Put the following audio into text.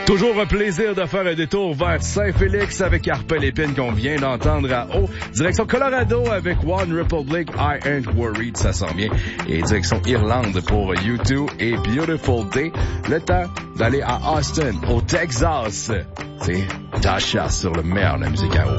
Toujours un plaisir de faire un détour vers Saint-Félix avec Harper Lépine qu'on vient d'entendre à haut. Direction Colorado avec One Republic, I Ain't Worried, ça sent bien. Et direction Irlande pour U2 et Beautiful Day. Le temps d'aller à Austin, au Texas. C'est Tasha sur le meilleur de la musique à haut.